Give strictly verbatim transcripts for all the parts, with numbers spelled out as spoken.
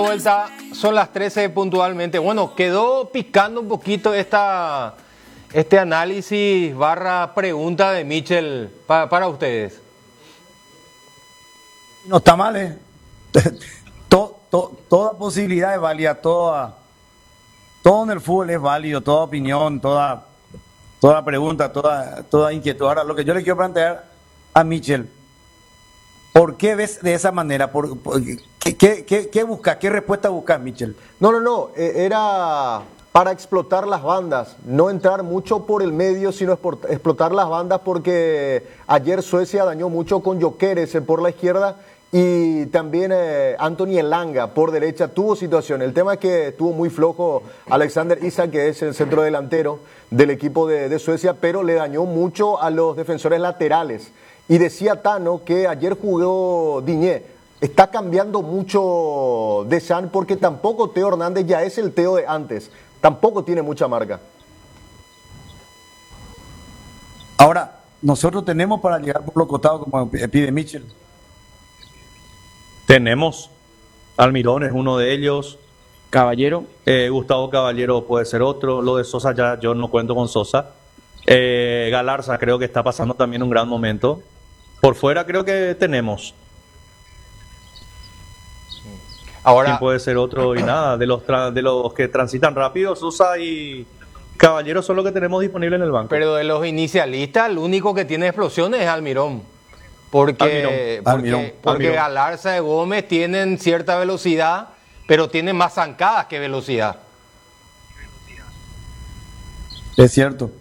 Vuelta, son las trece puntualmente. Bueno, quedó picando un poquito esta, este análisis barra pregunta de Michel pa, para ustedes. No está mal, ¿eh? to, to, toda posibilidad es válida, toda, todo en el fútbol es válido, toda opinión, toda, toda pregunta, toda, toda inquietud. Ahora, lo que yo le quiero plantear a Michel, ¿por qué ves de esa manera? ¿Por, por, ¿qué, qué, qué, qué buscas? ¿Qué respuesta buscas, Michel? No, no, no. Eh, era para explotar las bandas. No entrar mucho por el medio, sino explotar las bandas, porque ayer Suecia dañó mucho con Gyökeres por la izquierda y también eh, Anthony Elanga por derecha. Tuvo situación. El tema es que estuvo muy flojo Alexander Isak, que es el centro delantero del equipo de, de Suecia, pero le dañó mucho a los defensores laterales. Y decía Tano que ayer jugó Digne. Está cambiando mucho Deschamps porque tampoco Theo Hernández ya es el Theo de antes. Tampoco tiene mucha marca. Ahora, nosotros tenemos para llegar por los costados, como pide Michel. Tenemos. Almirón es uno de ellos. Caballero. Eh, Gustavo Caballero puede ser otro. Lo de Sosa, ya yo no cuento con Sosa. Eh, Galarza creo que está pasando también un gran momento. Por fuera creo que tenemos. Ahora, ¿quién puede ser otro? Y nada, de los tra- de los que transitan rápido, Sosa y Caballero son los que tenemos disponibles en el banco. pero de los inicialistas, el único que tiene explosiones es Almirón. Porque, Almirón. porque, Almirón. porque Almirón. Galarza y Gómez tienen cierta velocidad, pero tienen más zancadas que velocidad. Es cierto.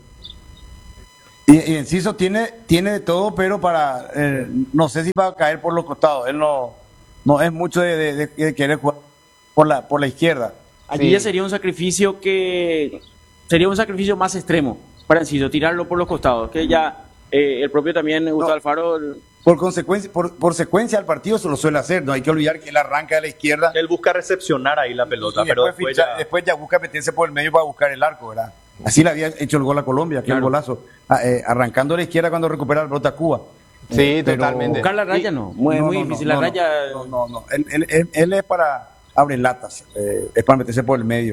Y, y Enciso tiene, tiene de todo, pero para eh, no sé si va a caer por los costados. Él no, no es mucho de, de, de querer jugar por la, por la izquierda. Allí Sí. ya sería un sacrificio que sería un sacrificio más extremo para Enciso, tirarlo por los costados, que ya eh, el propio también Gustavo No. Alfaro. el- Por consecuencia, por, por secuencia al partido se lo suele hacer. No hay que olvidar que él arranca de la izquierda. Él busca recepcionar ahí la pelota, Y pero después, después ficha- ya... después ya busca meterse por el medio para buscar el arco, ¿verdad? Así le había hecho el gol a Colombia, que el Claro. golazo. Ah, eh, arrancando a la izquierda cuando recupera la pelota a Cuba. Sí, Eh, pero- totalmente. Buscar la raya Y- no, muy, No, muy no, difícil. no, la no, raya. No, no, no. Él, él- él- él es para abrir latas, eh, es para meterse por el medio.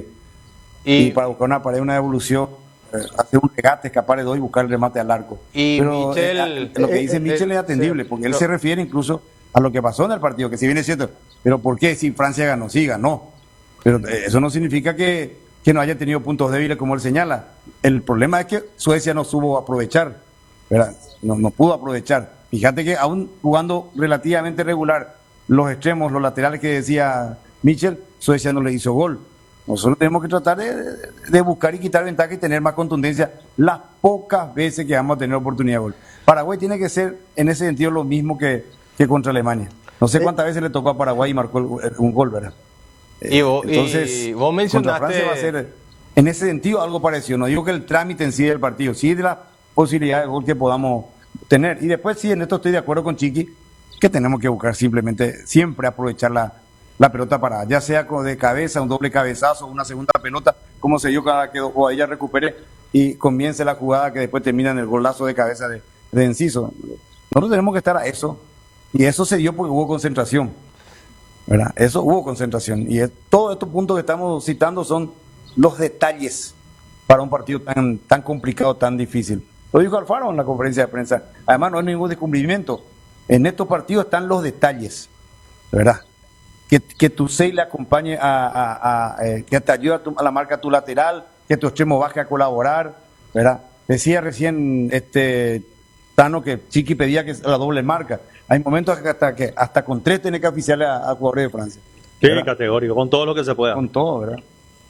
Y, Y, para buscar una pared, una evolución, eh, hacer un regate, escapar de dos y buscar el remate al arco. Y Pero Michel- eh, lo que dice eh, Michel eh, es atendible, sí, porque él no. se refiere incluso a lo que pasó en el partido, que si bien es cierto, pero ¿por qué si Francia ganó? Sí, ganó. Pero eh, eso no significa que, que no haya tenido puntos débiles como él señala. El problema es que Suecia no supo aprovechar, ¿verdad? No, no pudo aprovechar. Fíjate que aún jugando relativamente regular, los extremos, los laterales que decía Michel, Suecia no le hizo gol. Nosotros tenemos que tratar de, de buscar y quitar ventaja y tener más contundencia las pocas veces que vamos a tener oportunidad de gol. Paraguay tiene que ser en ese sentido lo mismo que, que contra Alemania. No sé cuántas veces le tocó a Paraguay y marcó el- un gol, ¿verdad? Y vos- y Entonces, vos mencionaste- contra Francia va a ser en ese sentido algo parecido. No digo que el trámite en sí del partido, sí de la posibilidad de gol que podamos tener. Y después sí, en esto estoy de acuerdo con Chiqui, que tenemos que buscar simplemente siempre aprovechar la, la pelota parada, ya sea con- de cabeza, un doble cabezazo, una segunda pelota, como se dio cada que o ella recupere y comience la jugada que después termina en el golazo de cabeza de, de Enciso. Nosotros tenemos que estar a eso, y eso se dio porque hubo concentración, ¿verdad? Eso hubo concentración, y es- todos estos puntos que estamos citando son los detalles para un partido tan, tan complicado, tan difícil. Lo dijo Alfaro en la conferencia de prensa. Además, no es ningún descubrimiento. En estos partidos están los detalles, ¿verdad? Que, que tu seis le acompañe a, a- a, eh, que te ayude a, tu- a la marca a tu lateral, que tu extremo baje a colaborar, ¿verdad? Decía recién este Tano que Chiqui pedía que la doble marca. Hay momentos que hasta que hasta con tres tiene que oficiarle a, a jugadores de Francia. Sí, ¿verdad? categórico, con todo lo que se pueda. Con todo, ¿verdad?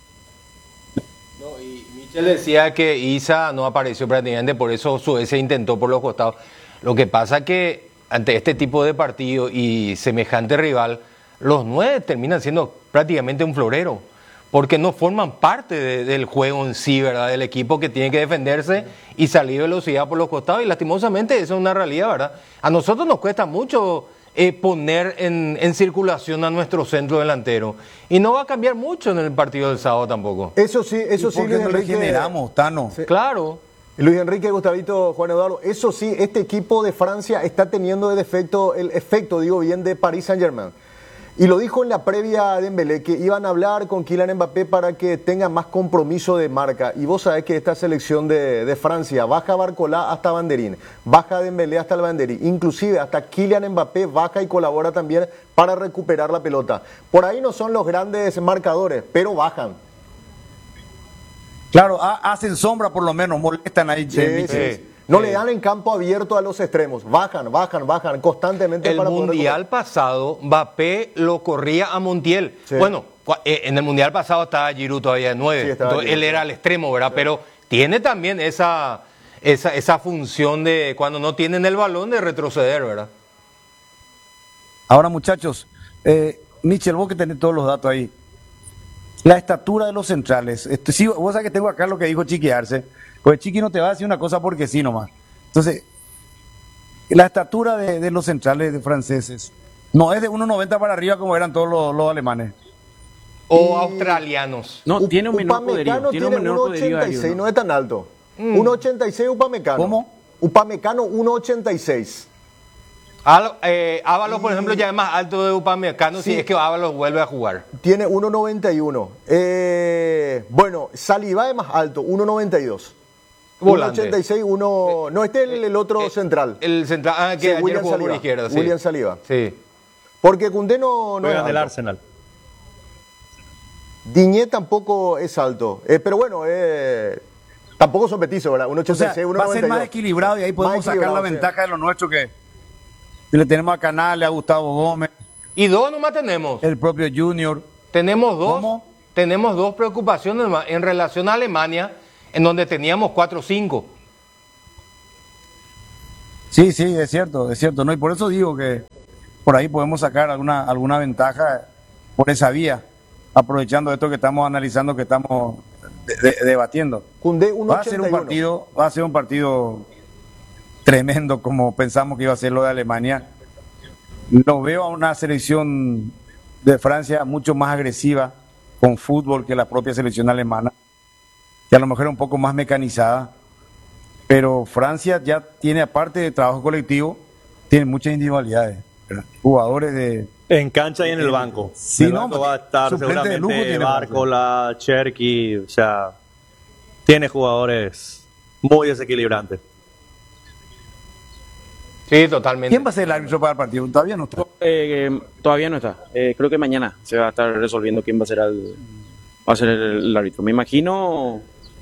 No, y Michel decía que Isa no apareció prácticamente, por eso Suecia intentó por los costados. Lo que pasa que ante este tipo de partido y semejante rival, los nueve terminan siendo prácticamente un florero, porque no forman parte de- del juego en sí, ¿verdad? Del equipo que tiene que defenderse y salir velocidad por los costados, y lastimosamente eso es una realidad, ¿verdad? A nosotros nos cuesta mucho eh, poner en, en circulación a nuestro centro delantero, y no va a cambiar mucho en el partido del sábado tampoco. Eso sí, eso ¿Y sí, por qué Luis no Enrique. regeneramos, Tano? Sí. Claro. Luis Enrique, Gustavito, Juan Eduardo, eso sí, este equipo de Francia está teniendo el efecto, el efecto, digo bien, de Paris Saint-Germain. Y lo dijo en la previa a Dembélé, que iban a hablar con Kylian Mbappé para que tenga más compromiso de marca. Y vos sabés que esta selección de, de Francia baja Barcola hasta Banderín, baja Dembélé hasta el banderín, inclusive hasta Kylian Mbappé baja y colabora también para recuperar la pelota. Por ahí no son los grandes marcadores, pero bajan. Claro, ha, hacen sombra por lo menos, molestan ahí. Sí, eh, sí. eh, No eh. le dan en campo abierto a los extremos, bajan, bajan, bajan constantemente. El para poder mundial recuperar. pasado, Mbappé lo corría a Montiel. Sí. Bueno, cua- eh, en el mundial pasado estaba Giroud todavía de nueve. Sí, estaba Entonces, él Giroud. era el extremo, ¿verdad? Pero tiene también esa, esa, esa función de cuando no tienen el balón de retroceder, ¿verdad? Ahora, muchachos, eh, Michel, vos que tenés todos los datos ahí. La estatura de los centrales. Este, sí, vos sabés que tengo acá lo que dijo Chiqui Arce. Pues Chiqui no te va a decir una cosa porque sí nomás. Entonces, la estatura de, de los centrales de franceses no es de uno noventa para arriba como eran todos los, los alemanes. O Y- australianos. No, U- tiene un menor Upamecano poderío. Tiene un menor uno poderío ochenta y seis, aéreo, ¿no? no es tan alto. uno ochenta y seis Upamecano. ¿Cómo? Upamecano uno ochenta y seis. Al- eh, Ábalos, por ejemplo, ya es más alto de Upamecano Sí. si es que Ábalos vuelve a jugar. Tiene uno noventa y uno. Eh, bueno, Saliba es más alto, uno noventa y dos. Volante. uno ochenta y seis, uno... No, este es el, el otro Eh, central. El central, ah, que Sí, ayer William jugó por Saliba. izquierda, sí. William Saliba. Sí. Porque Koundé no, no es Juega en el alto. Arsenal. Diñé tampoco es alto. Eh, pero bueno, eh, tampoco son petizos, ¿verdad? uno O ochenta y sea, seis, uno va a ser noventa y dos. más equilibrado y ahí podemos Más sacar la equilibrado, sí. ventaja de lo nuestro que, que le tenemos a Canales, a Gustavo Gómez, Y dos nomás tenemos. el propio Junior. Tenemos dos, ¿Cómo? tenemos dos preocupaciones más en relación a Alemania, en donde teníamos cuatro o cinco. Sí, sí, es cierto, es cierto. No, y por eso digo que por ahí podemos sacar alguna, alguna ventaja por esa vía, aprovechando esto que estamos analizando, que estamos de- de- debatiendo. Koundé uno Va a ser ochenta y un uno. partido, va a ser un partido tremendo como pensamos que iba a ser lo de Alemania. Lo veo a una selección de Francia mucho más agresiva con fútbol que la propia selección alemana, que a lo mejor es un poco más mecanizada, pero Francia ya tiene, aparte de trabajo colectivo, tiene muchas individualidades, ¿verdad? Jugadores de... En cancha y en el banco. Sí, en el no, banco va a estar suplente de lujo seguramente tiene Barcola, Cherky, o sea, tiene jugadores muy desequilibrantes. Sí, totalmente. ¿Quién va a ser el árbitro para el partido? Todavía no está. Eh, eh, todavía no está. Eh, creo que mañana se va a estar resolviendo quién va a ser el, va a ser el, el árbitro. Me imagino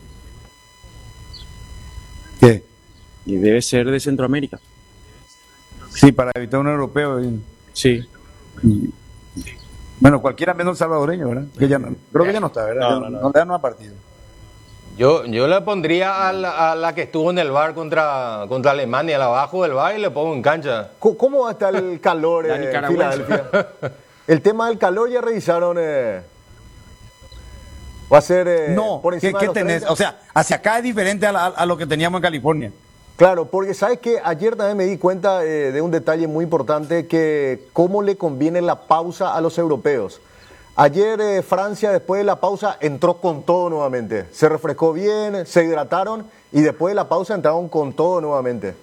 ¿Qué? y debe ser de Centroamérica. Sí, para evitar un europeo. y- Sí. y- bueno, cualquiera menos el salvadoreño, ¿verdad? Que ya no- creo que ya no está, ¿verdad? No, Ya no, no. no le dan un partido. Yo, yo le pondría a la, a la que estuvo en el bar contra, contra Alemania, la abajo del bar y le pongo en cancha. Co- ¿Cómo va a estar el calor La en nicaragüense. Filadelfia? El tema del calor ya revisaron. Eh, va a ser eh, No, por ¿qué, encima qué de los tenés? treinta. O sea, hacia acá es diferente a, la- a lo que teníamos en California. Claro, porque sabes que ayer también me di cuenta eh, de un detalle muy importante, que cómo le conviene la pausa a los europeos. Ayer eh, Francia, después de la pausa, entró con todo nuevamente. Se refrescó bien, se hidrataron y después de la pausa entraron con todo nuevamente.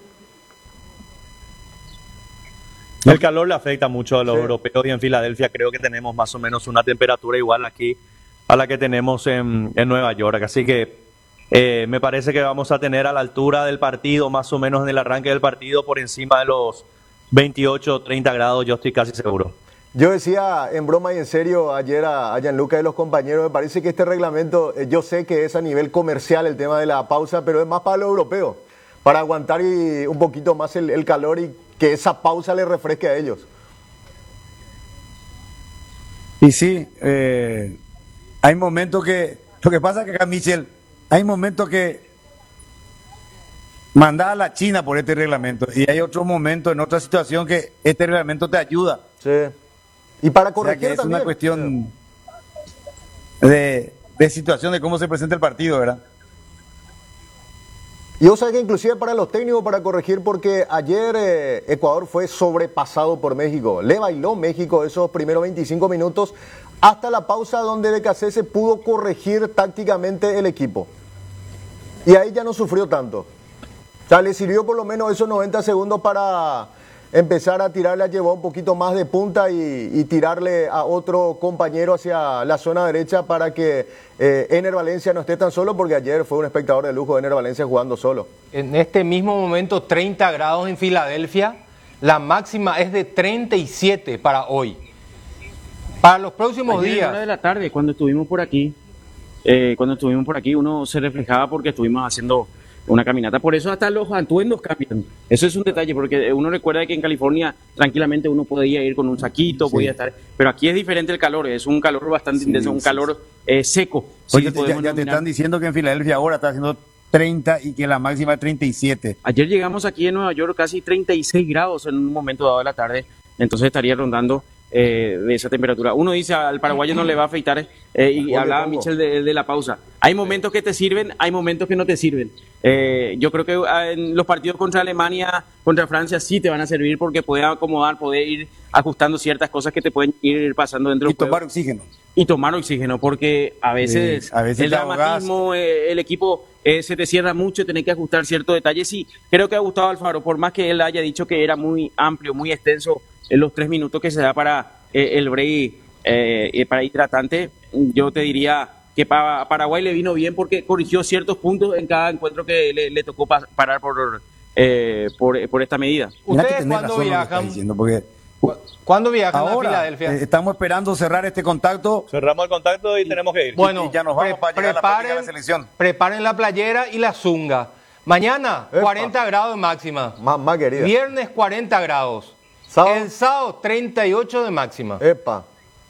El calor le afecta mucho a los Sí. europeos y en Filadelfia creo que tenemos más o menos una temperatura igual aquí a la que tenemos en, en Nueva York. Así que eh, me parece que vamos a tener a la altura del partido, más o menos en el arranque del partido, por encima de los veintiocho o treinta grados, yo estoy casi seguro. Yo decía en broma y en serio ayer a, a Gianluca y los compañeros, me parece que este reglamento, eh, yo sé que es a nivel comercial el tema de la pausa, pero es más para los europeos, para aguantar y un poquito más el, el calor y que esa pausa le refresque a ellos. Y sí, eh, hay momentos que... Lo que pasa es que acá, Michel, hay momentos que mandás a la China por este reglamento y hay otros momentos en otra situación que este reglamento te ayuda. Sí. Y para O sea corregir que es también. una cuestión de, de situación de cómo se presenta el partido, ¿verdad? Y o sea que inclusive para los técnicos para corregir, porque ayer eh, Ecuador fue sobrepasado por México. Le bailó México esos primeros veinticinco minutos hasta la pausa donde B K C se pudo corregir tácticamente el equipo. Y ahí ya no sufrió tanto. O sea, le sirvió por lo menos esos noventa segundos para empezar a tirarle a llevar un poquito más de punta y, y tirarle a otro compañero hacia la zona derecha para que eh, Ener Valencia no esté tan solo, porque ayer fue un espectador de lujo Ener Valencia jugando solo. En este mismo momento, treinta grados en Filadelfia, la máxima es de treinta y siete para hoy. Para los próximos Ayer, días. a la hora de la tarde, cuando estuvimos por aquí, eh, cuando estuvimos por aquí, uno se reflejaba porque estuvimos haciendo una caminata. Por eso hasta los atuendos cambian. Eso es un detalle, porque uno recuerda que en California tranquilamente uno podía ir con un saquito, Sí. podía estar, pero aquí es diferente el calor, es un calor bastante Sí, intenso, un sí, calor eh, seco. Oye, Sí, ya, podemos ya te denominar. están diciendo que en Filadelfia ahora está haciendo treinta y que la máxima es treinta y siete. Ayer llegamos aquí en Nueva York casi treinta y seis grados en un momento dado de la tarde, entonces estaría rondando eh, de esa temperatura. Uno dice al paraguayo no le va a afeitar, eh, y Gol de hablaba Congo. Michel de, de la pausa. Hay momentos que te sirven, hay momentos que no te sirven. Eh, yo creo que ah, en los partidos contra Alemania, contra Francia sí te van a servir porque puedes acomodar, poder ir ajustando ciertas cosas que te pueden ir pasando dentro Y del juego. tomar oxígeno. Y tomar oxígeno, porque a veces, Sí, a veces el te ahogás. dramatismo, eh, el equipo eh, se te cierra mucho, tenés que ajustar ciertos detalles. Sí, creo que ha gustado Alfaro, por más que él haya dicho que era muy amplio, muy extenso en los tres minutos que se da para eh, el break, eh, eh, para hidratante, yo te diría que para Paraguay le vino bien porque corrigió ciertos puntos en cada encuentro que le, le tocó pa- parar por, eh, por, por esta medida. Mirá que ¿Ustedes tenés cuándo razón en lo que estás viajan? diciendo, porque ¿Cu- ¿Cuándo viajan a ahora Filadelfia? eh, estamos esperando cerrar este contacto. Cerramos el contacto y tenemos que ir. Bueno, y ya nos vamos para llegar a la práctica de la selección. preparen la playera y la zunga. Mañana, Epa. cuarenta grados de máxima. Más, más querida. Viernes, cuarenta grados. Sábado. El sábado, treinta y ocho de máxima. Epa.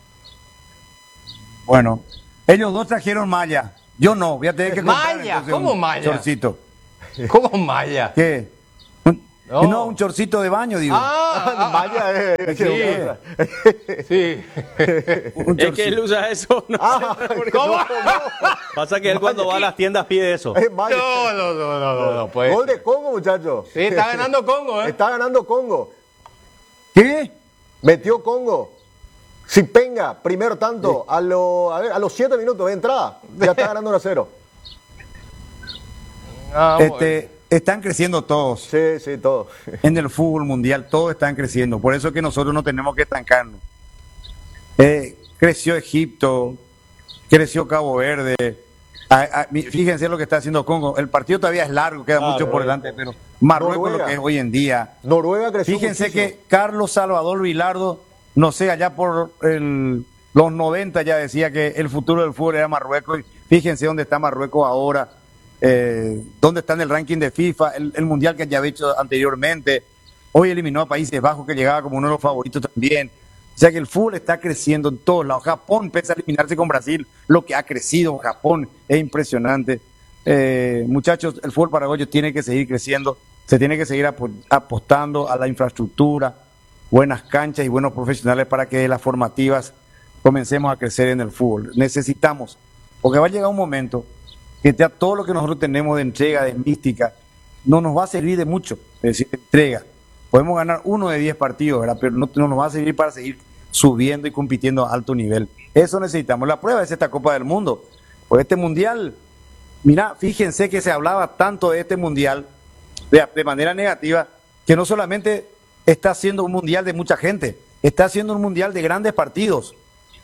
Bueno, ellos dos trajeron malla. Yo no, voy a tener que comprar ¿Malla? entonces ¿Cómo un malla? chorcito. ¿Cómo maya? ¿Qué? Un- No. no. un chorcito de baño, digo. Ah, ah, Maya es. Sí. sí. Un Es que él chorcito. usa eso, ¿no? Ah, ¿Cómo? Pasa que él cuando va a las tiendas pide eso. es Maya. No, no, no, no, no, no, pues. Gol de Congo, muchachos. Sí, está ganando Congo, ¿eh? Está ganando Congo. ¿Qué? Metió Congo. Si Penga, primero tanto, a, lo, a, ver, a los siete minutos de entrada, ya está ganando uno a cero. Ah, bueno. Este, están creciendo todos. Sí, sí, todo. En el fútbol mundial todos están creciendo. Por eso es que nosotros no tenemos que estancarnos. Eh, creció Egipto, creció Cabo Verde. Ah, ah, mi- fíjense lo que está haciendo Congo. El partido todavía es largo, queda mucho por delante, pero Marruecos Noruega. lo que es hoy en día. Noruega creció Fíjense muchísimo. que Carlos Salvador Vilardo, no sé, allá por el- los noventa ya decía que el futuro del fútbol era Marruecos. Y fíjense dónde está Marruecos ahora, eh, dónde está en el ranking de FIFA, el, el mundial que ya había hecho anteriormente. Hoy eliminó a Países Bajos, que llegaba como uno de los favoritos también. O sea que el fútbol está creciendo en todos lados. Japón empieza a eliminarse con Brasil, lo que ha crecido en Japón es impresionante. Eh, muchachos, el fútbol paraguayo tiene que seguir creciendo, se tiene que seguir apo- apostando a la infraestructura, buenas canchas y buenos profesionales para que las formativas comencemos a crecer en el fútbol. Necesitamos, porque va a llegar un momento que ya todo lo que nosotros tenemos de entrega, de mística, no nos va a servir de mucho, es decir, de entrega. Podemos ganar uno de diez partidos, ¿verdad? Pero no, no nos va a servir para seguir subiendo y compitiendo a alto nivel. Eso necesitamos. La prueba es esta Copa del Mundo. Por este Mundial, mira, fíjense que se hablaba tanto de este Mundial de, de manera negativa, que no solamente está siendo un Mundial de mucha gente, está siendo un Mundial de grandes partidos.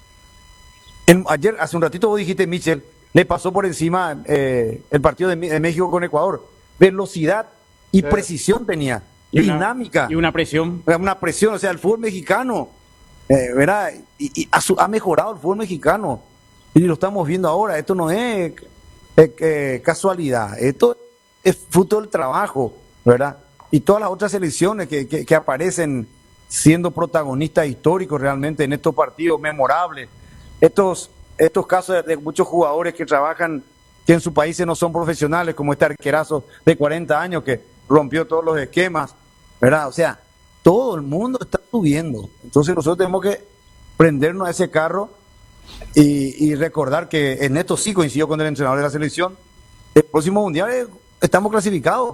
El- ayer, hace un ratito vos dijiste, Michel, le pasó por encima eh, el partido de, Mi- de México con Ecuador. Velocidad y precisión tenía, Y una- dinámica. Y una presión. Una presión, o sea, el fútbol mexicano, eh, ¿verdad? Y, y ha, su- ha mejorado el fútbol mexicano. Y lo estamos viendo ahora. Esto no es eh, eh, casualidad. Esto es fruto del trabajo, ¿verdad? Y todas las otras selecciones que, que, que aparecen siendo protagonistas históricos realmente en estos partidos memorables. Estos, estos casos de, de muchos jugadores que trabajan, que en sus países no son profesionales, como este arquerazo de cuarenta años que rompió todos los esquemas, ¿verdad? O sea, todo el mundo está subiendo. Entonces nosotros tenemos que prendernos a ese carro y, y recordar que en esto sí coincidió con el entrenador de la selección. El próximo mundial eh, estamos clasificados.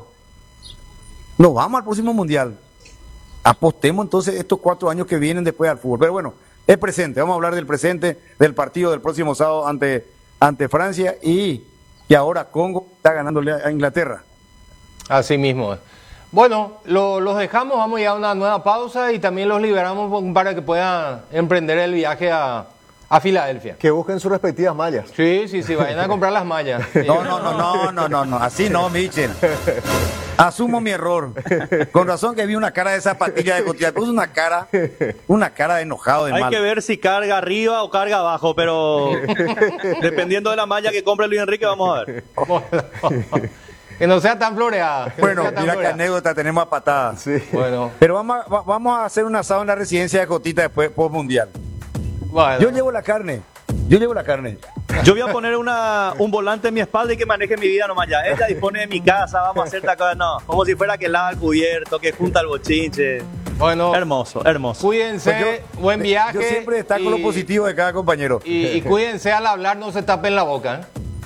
Nos vamos al próximo mundial. Apostemos entonces estos cuatro años que vienen después al fútbol. Pero bueno, es presente. Vamos a hablar del presente, del partido del próximo sábado ante, ante Francia y que ahora Congo está ganándole a Inglaterra. Así mismo. Bueno, lo- los dejamos, vamos ya a una nueva pausa y también los liberamos para que puedan emprender el viaje a, a Filadelfia. Que busquen sus respectivas mallas. Sí, sí, sí, vayan a comprar las mallas. No, no, no, no, no, no, no, así no, Michel. Asumo mi error. Con razón que vi una cara de zapatilla de cotilla. Puso una cara, una cara de enojado, de Hay mal. que ver si carga arriba o carga abajo, pero dependiendo de la malla que compre Luis Enrique, vamos a ver. Que no sea tan floreada. que no Bueno, sea tan mira qué floreada. anécdota tenemos a patadas. Sí. Bueno, Pero vamos a, va- vamos a hacer un asado en la residencia de Cotita después post mundial. bueno. Yo llevo la carne. Yo llevo la carne. Yo voy a poner una, un volante en mi espalda y que maneje mi vida nomás ya. Ella dispone de mi casa, vamos a hacer tacos. No, como si fuera que lava el cubierto, que junta el bochinche. Bueno, Hermoso, hermoso. cuídense, Pues yo- buen viaje. Yo siempre destaco y- lo positivo de cada compañero. Y, y cuídense al hablar, no se tapen la boca.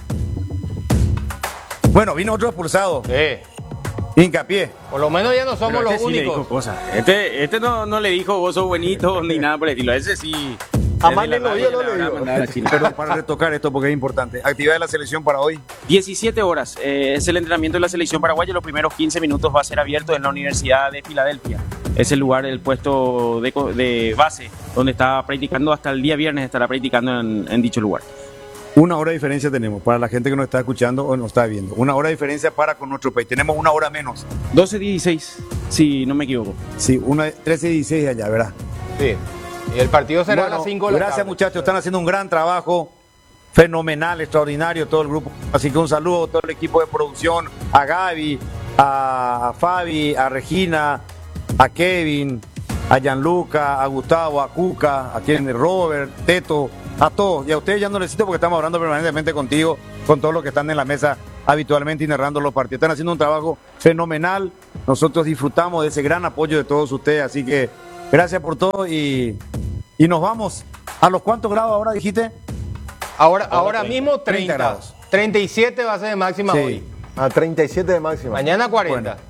Bueno, vino otro expulsado. ¿eh? Hincapié. Por lo menos ya no somos Pero los este sí le dijo únicos. cosas. Este, este no, no le dijo vos sos buenito ni nada por el estilo. Ese sí. A desde Mane la lo radio vio, no le le habrá digo. mandado a la China. Perdón, para retocar esto porque es importante. Actividad de la selección para hoy. diecisiete horas eh, es el entrenamiento de la selección paraguaya. Los primeros quince minutos va a ser abierto en la Universidad de Filadelfia. Es el lugar, el puesto de, co- de base donde está practicando. Hasta el día viernes estará practicando en, en dicho lugar. Una hora de diferencia tenemos para la gente que nos está escuchando o nos está viendo. Una hora de diferencia para con nuestro país. Tenemos una hora menos. doce dieciséis, si no me equivoco. Sí, una trece dieciséis allá, ¿verdad? Sí. Y el partido será a Bueno, las cinco de la gracias tarde. muchachos, están haciendo un gran trabajo, fenomenal, extraordinario todo el grupo. Así que un saludo a todo el equipo de producción, a Gaby, a Fabi, a Regina, a Kevin, a Gianluca, a Gustavo, a Cuca, a quien Robert, Teto, a todos. Y a ustedes ya no les cito porque estamos hablando permanentemente contigo, con todos los que están en la mesa habitualmente y narrando los partidos. Están haciendo un trabajo fenomenal. Nosotros disfrutamos de ese gran apoyo de todos ustedes, así que gracias por todo y, y nos vamos. ¿A los cuántos grados ahora dijiste? Ahora, ahora mismo treinta treinta. grados. treinta y siete va a ser de máxima Sí. hoy. A treinta y siete de máxima. Mañana cuarenta.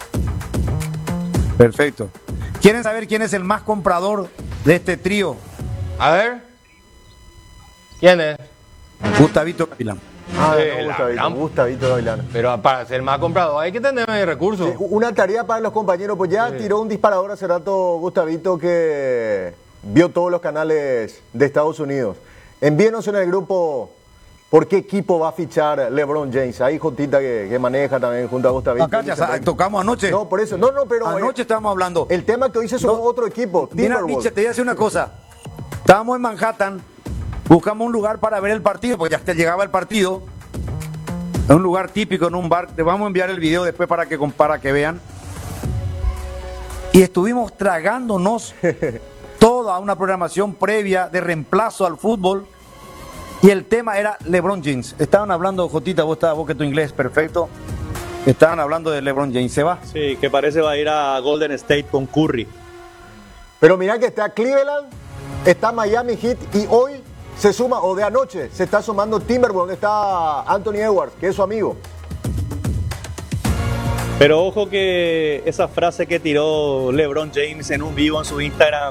Perfecto. ¿Quieren saber quién es el más comprador de este trío? A ver. ¿Quién es? Gustavito Gavilán. Ah, Sí, no, la Gustavito, gran- Gustavito Gavilán. Pero para ser más comprador hay que tener recursos. Sí, una tarea para los compañeros, pues ya tiró un disparador hace rato Gustavito que vio todos los canales de Estados Unidos. Envíenos en el grupo por qué equipo va a fichar LeBron James. Ahí Jotita que, que maneja también junto a Gustavito. Acá ya sa- tocamos anoche. No, por eso. No, no, pero Anoche eh, estábamos hablando. el tema que hoy se sumó No. otro equipo, Mira, Timberwolves. Miche, te voy a decir una cosa. Estábamos en Manhattan, buscamos un lugar para ver el partido, porque ya te llegaba el partido. En un lugar típico, en un bar. Te vamos a enviar el video después para que, para que vean. Y estuvimos tragándonos toda una programación previa de reemplazo al fútbol. Y el tema era LeBron James. Estaban hablando, Jotita, vos, estabas, vos que tu inglés es perfecto. Estaban hablando de LeBron James. Se va. Sí, que parece va a ir a Golden State con Curry. Pero mira que está Cleveland, está Miami Heat y hoy se suma, o de anoche, se está sumando Timberwolves, donde está Anthony Edwards, que es su amigo. Pero ojo que esa frase que tiró LeBron James en un vivo en su Instagram,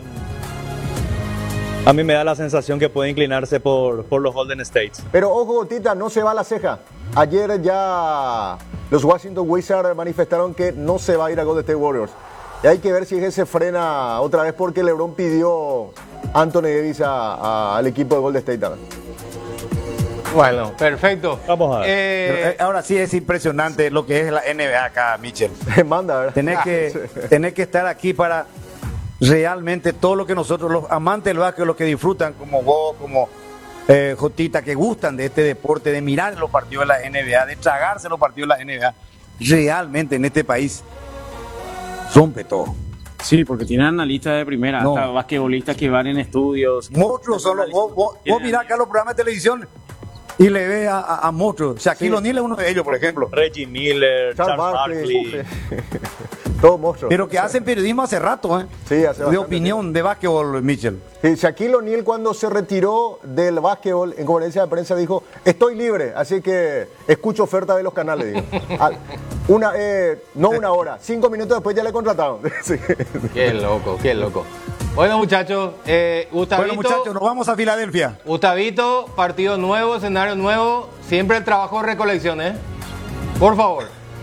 a mí me da la sensación que puede inclinarse por, por los Golden States. Pero ojo, Gotita, no se va la ceja. Ayer ya los Washington Wizards manifestaron que no se va a ir a Golden State Warriors. Y hay que ver si se frena otra vez porque LeBron pidió a Anthony Davis a- a- al equipo de Golden State también. Bueno, perfecto. Vamos a ver. Eh, Pero, eh, ahora sí es impresionante lo que es la N B A acá, Michel. Manda, ¿verdad? Tenés que, tenés que estar aquí para realmente todo lo que nosotros, los amantes del básquet, los que disfrutan, como vos, como eh, Jotita, que gustan de este deporte, de mirar los partidos de la N B A, de tragarse los partidos de la N B A, realmente en este país rompe todo. Sí, porque tienen analistas de primera, No. hasta basquetbolistas que van en estudios. Monstruos son los, vos, vos, vos mirás acá los programas de televisión y le ves a, a, a monstruos. Shaquille Sí. O'Neal es uno de ellos, por ejemplo. Reggie Miller, Charles Charles Barkley. Barkley. Todo monstruo. Pero que hacen periodismo hace rato, ¿eh? Sí, hace de bastante opinión, de básquetbol, Michel. Sí, Shaquille O'Neal cuando se retiró del básquetbol en conferencia de prensa dijo, estoy libre, así que escucho oferta de los canales. Digo. Al- una, eh, no una hora, cinco minutos después ya le contrataron. Sí. Qué loco, qué loco. Bueno, muchachos, eh, Gustavito, Bueno, muchachos, nos vamos a Filadelfia. Gustavito, partido nuevo, escenario nuevo, siempre el trabajo de recolección, ¿eh? Por favor.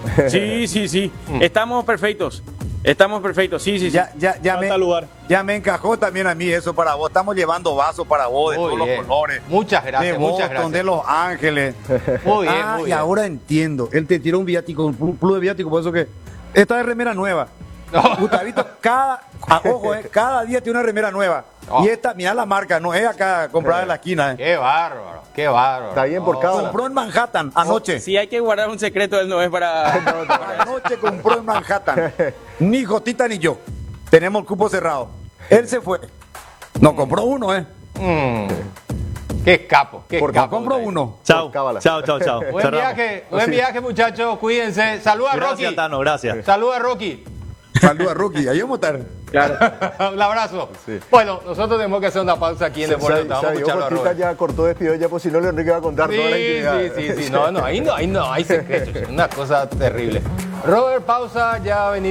Sí, sí, sí. Estamos perfectos. Estamos perfectos. Sí, sí, sí. Ya, ya, ya, Falta me, lugar. ya me encajó también a mí eso para vos. Estamos llevando vasos para vos de Muy todos bien. los colores. Muchas gracias, de muchas Boston, gracias. de Los Ángeles. Muy bien, ah, muy y bien. ahora entiendo. Él te tiró un viático, un plu- plus de viático, por eso que esta es remera nueva. Gustavito, cada, ah, ojo, eh, cada día tiene una remera nueva. Oh. Y esta, mira la marca, no es acá comprada en la esquina. Eh. Qué bárbaro, qué bárbaro. Está bien por No. cada- Compró en Manhattan anoche. Si hay que guardar un secreto, él no es para... Anoche compró en Manhattan. Ni Jotita ni yo. Tenemos el cupo cerrado. Él se fue. No compró uno, ¿eh? Mm. Qué capo, qué Por No capo. compró Gustavito. uno. Chao, cábala. chao, chao, chao. Buen Cerramos. viaje, buen viaje, muchachos. Cuídense. Saluda a Gracias, Rocky. Tano, gracias. Saluda a Rocky. Saluda, Rookie. Ahí vamos a estar. Claro. Un abrazo. Bueno, nosotros tenemos que hacer una pausa aquí en Deportes. Vamos a Sabió escucharlo a Cortita Robert. ya cortó despido ya, pues si no, le Enrique va a contar Sí, toda la intimidad. sí, sí, sí. No, no, ahí no, ahí no hay secretos. Es una cosa terrible. Robert, pausa, ya venimos.